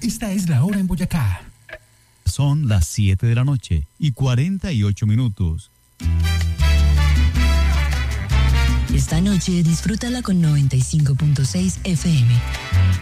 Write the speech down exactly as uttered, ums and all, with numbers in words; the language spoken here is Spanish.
Esta es la hora en Boyacá. Son las siete de la noche y cuarenta y ocho minutos. Esta noche disfrútala con noventa y cinco punto seis F M.